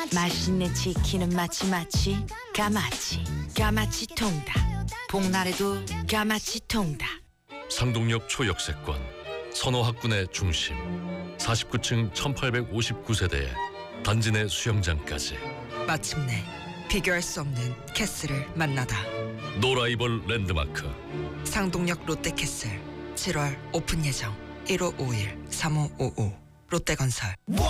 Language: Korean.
맛있는 치킨은 마치 가마치 통닭. 복날에도 가마치 통닭. 상동역 초역세권, 선호학군의 중심, 49층 1859세대에 단지 내 수영장까지. 마침내 비교할 수 없는 캐슬을 만나다. 노라이벌 랜드마크. 상동역 롯데캐슬 7월 오픈 예정. 1551-3555 롯데건설.